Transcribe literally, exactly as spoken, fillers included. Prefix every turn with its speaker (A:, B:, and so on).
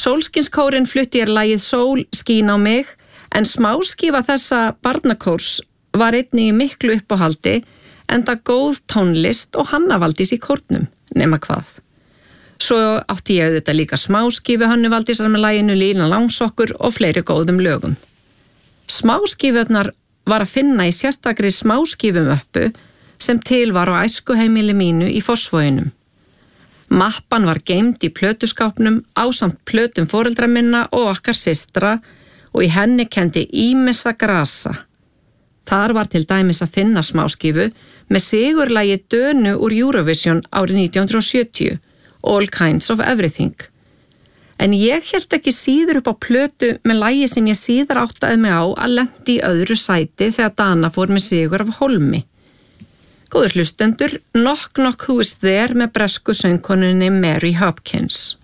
A: Sólskinskórinn flutti er lagið Sól skín á mig, en smáskífa þessa barnakórs var einnig í miklu uppáhaldi, enda góð tónlist og Hanna Valdís í kórnum, nema hvað. Svo átti ég auðvitað líka smáskífu Hannu Valdísar með laginu Lína langsokkur og fleiri góðum lögum. Smáskífurnar var að finna í sérstakri smáskífumöppu sem til var á æskuheimili mínu í Fossvoginum. Mappan var geymd í plötuskápnum ásamt plötum foreldra minna og okkar systra og í henni kenndi ýmissa grasa. Þar var til dæmis að finna smáskífu með sigurlagi Dönu úr Eurovision árið nítján hundruð sjötíu, All Kinds of Everything. En ég hélt ekki síður upp á plötu með lagi sem ég síðar áttaði mig á að lenti í öðru sæti þegar Dana fór með sigur af Hólmi. Góður hlustendur, Knock Knock Who Is There með bresku söngkonunni Mary Hopkins.